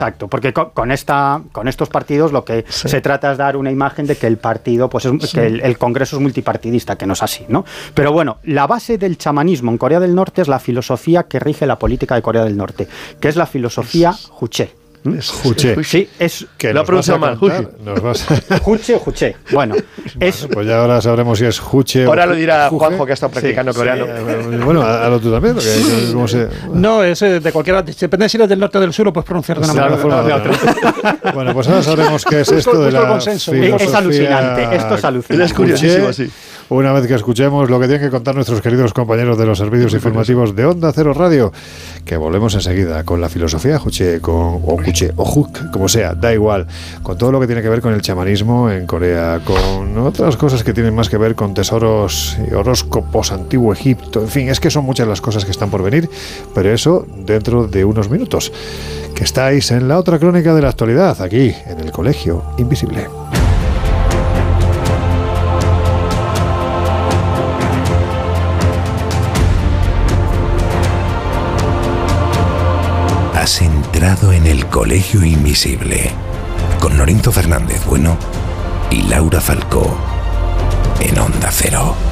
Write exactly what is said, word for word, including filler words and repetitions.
Exacto, porque con, con esta con estos partidos lo que sí. se trata es dar una imagen de que el partido, pues es, sí. que el, el Congreso es multipartidista, que no es así, ¿no? Pero bueno, la base del chamanismo en Corea del Norte es la filosofía que rige la política de Corea del Norte, que es la filosofía Juche. ¿Mm? Es Juche. Sí, es que lo ha pronunciado mal. Juche o Juche. Bueno, es. Pues ya ahora sabremos si es Juche. Ahora lo dirá Juanjo, que ha estado practicando sí, coreano. Sí, bueno, hazlo tú también. Porque, ¿cómo se... No, es de cualquiera. Depende si eres del norte o del sur, lo puedes pronunciar de una manera o de otra. Bueno, pues ahora sabremos qué es esto de la consenso. filosofía. Es alucinante. Esto es alucinante. Es curiosísimo, sí. Una vez que escuchemos lo que tienen que contar nuestros queridos compañeros de los servicios informativos de Onda Cero Radio, que volvemos enseguida con la filosofía Juche, con, o Juche, o Juk, como sea, da igual, con todo lo que tiene que ver con el chamanismo en Corea, con otras cosas que tienen más que ver con tesoros y horóscopos, antiguo Egipto, en fin, es que son muchas las cosas que están por venir, pero eso dentro de unos minutos, que estáis en la otra crónica de la actualidad, aquí, en el Colegio Invisible. Has entrado en el Colegio Invisible con Lorenzo Fernández Bueno y Laura Falcó en Onda Cero.